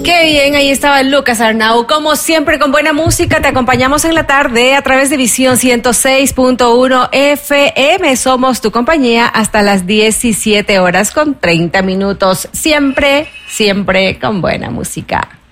Qué bien, ahí estaba Lucas Arnau. Como siempre, con buena música, te acompañamos en la tarde a través de Visión 106.1 FM. Somos tu compañía hasta las 17 horas con 30 minutos. Siempre, siempre con buena música.